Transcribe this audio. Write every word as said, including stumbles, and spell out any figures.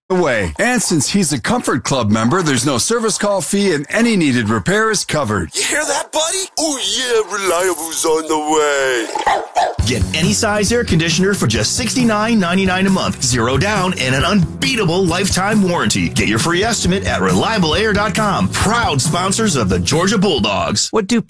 away. And since he's a Comfort Club member, there's no service call fee and any needed repair is covered. You hear that, buddy? Oh yeah, Reliable's on the way. Get any size air conditioner for just sixty-nine ninety-nine a month, zero down, and an unbeatable lifetime warranty. Get your free estimate at reliable air dot com. Proud sponsors of the Georgia Bulldogs. What do